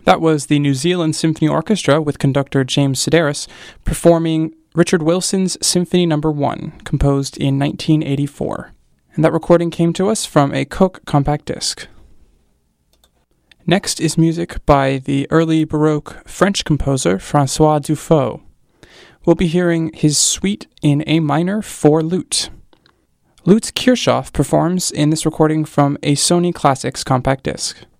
That was the New Zealand Symphony Orchestra with conductor James Sedaris performing Richard Wilson's Symphony No. 1, composed in 1984. And that recording came to us from a Coke compact disc. Next is music by the early Baroque French composer François Dufaux. We'll be hearing his suite in A minor for lute. Lutz Kirchhoff performs in this recording from a Sony Classics compact disc.